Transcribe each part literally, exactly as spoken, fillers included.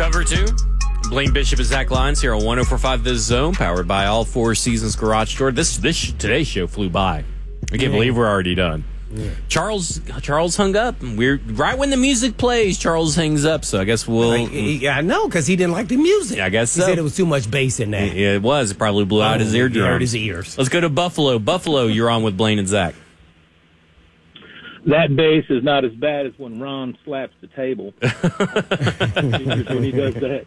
Number two, Blaine Bishop and Zach Lyons here on one oh four point five The Zone, powered by All Four Seasons Garage Door. This this today's show flew by. I can't yeah. believe we're already done. Yeah. Charles Charles hung up. We're right when the music plays. Charles hangs up. So I guess we'll. Like, yeah, I know because he didn't like the music. Yeah, I guess he so. said it was too much bass in that. Yeah, it was. It probably blew out oh, his eardrum. Hurt his ears. Let's go to Buffalo. Buffalo, you're on with Blaine and Zach. That bass is not as bad as when Ron slaps the table. When he does that,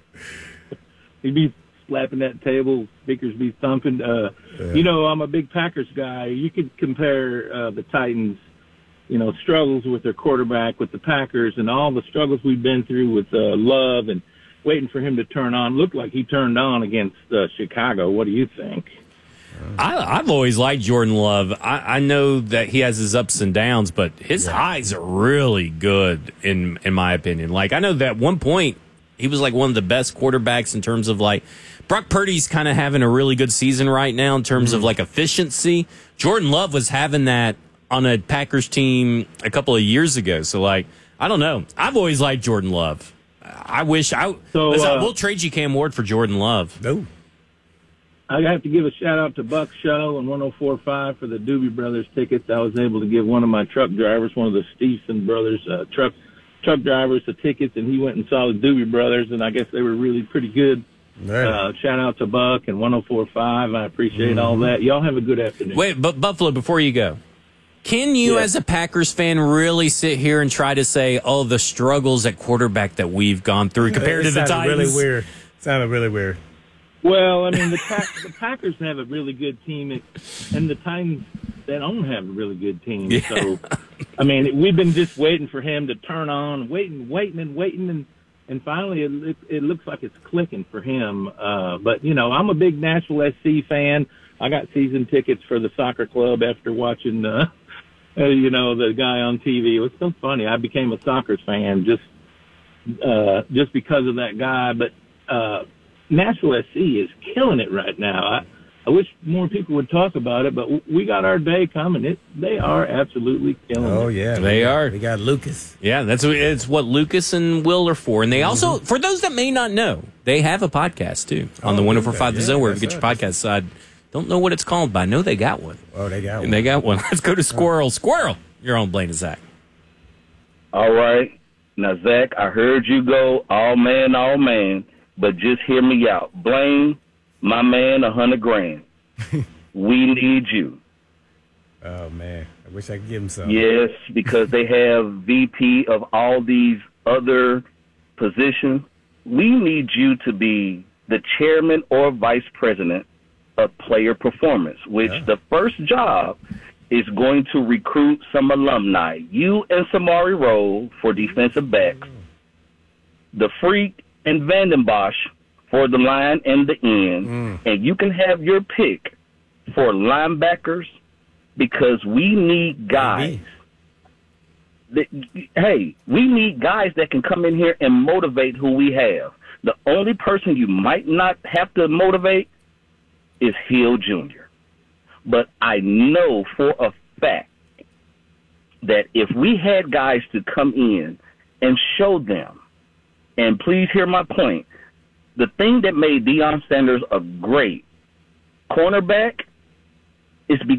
he'd be slapping that table, speakers be thumping. Uh, yeah. You know, I'm a big Packers guy. You could compare uh, the Titans, you know, struggles with their quarterback with the Packers and all the struggles we've been through with uh, Love and waiting for him to turn on. Looked like he turned on against uh, Chicago. What do you think? I, I've always liked Jordan Love. I, I know that he has his ups and downs, but his yeah. highs are really good, in in my opinion. Like, I know that at one point, he was like one of the best quarterbacks in terms of, like, Brock Purdy's kind of having a really good season right now in terms mm-hmm. of, like, efficiency. Jordan Love was having that on a Packers team a couple of years ago. So, like, I don't know. I've always liked Jordan Love. I wish I so, listen, uh, we'll trade you Cam Ward for Jordan Love. No. I have to give a shout-out to Buck Show and one oh four point five for the Doobie Brothers tickets. I was able to give one of my truck drivers, one of the Stevenson brothers, uh, truck truck drivers, the tickets, and he went and saw the Doobie Brothers, and I guess they were really pretty good. Right. Uh, shout-out to Buck and one oh four point five. I appreciate mm-hmm. all that. Y'all have a good afternoon. Wait, but Buffalo, before you go, can you, yeah. as a Packers fan, really sit here and try to say, oh, the struggles at quarterback that we've gone through compared it to the Titans? Really weird. It sounded really weird. Well, I mean, the, Pack, the Packers have a really good team, and the Titans, they don't have a really good team. Yeah. So, I mean, we've been just waiting for him to turn on, waiting, waiting, and waiting, and, and finally it, it looks like it's clicking for him. Uh, but, you know, I'm a big Nashville S C fan. I got season tickets for the soccer club after watching, uh, uh, you know, the guy on T V. It was so funny. I became a soccer fan just uh, just because of that guy. But uh Nashville S C is killing it right now. I, I wish more people would talk about it, but we got our day coming. It, they are absolutely killing oh, it. Oh, yeah. They are. We got Lucas. Yeah, that's it's what Lucas and Will are for. And they also, mm-hmm. for those that may not know, they have a podcast, too, on oh, the one oh four point five The Zone, where you get your podcast side. Don't know what it's called, but I know they got one. Oh, they got one. And they got one. Let's go to Squirrel. Squirrel, you're on Blaine and Zach. All right. Now, Zach, I heard you go all man, all man. But just hear me out. Blaine, my man, a hundred grand. We need you. Oh, man. I wish I could give him some. Yes, because they have V P of all these other positions. We need you to be the chairman or vice president of player performance, which yeah. the first job is going to recruit some alumni. You and Samari Rowe for defensive backs. The Freak and Vanden Bosch for the line and the end, mm. and you can have your pick for linebackers because we need guys. That, hey, we need guys that can come in here and motivate who we have. The only person you might not have to motivate is Hill Junior But I know for a fact that if we had guys to come in and show them, and please hear my point, the thing that made Deion Sanders a great cornerback is because